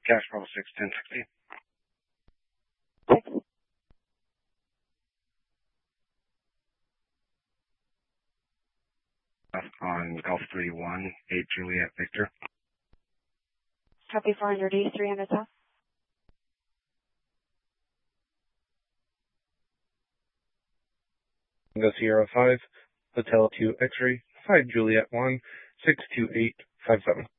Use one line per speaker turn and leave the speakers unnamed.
Cash Bravo 6, 1060. On Golf 31, 8 Juliet Victor.
Copy 400 East, 300 South.
Tango Sierra 5, Hotel 2 X-Ray, 5 Juliet 1, 62857.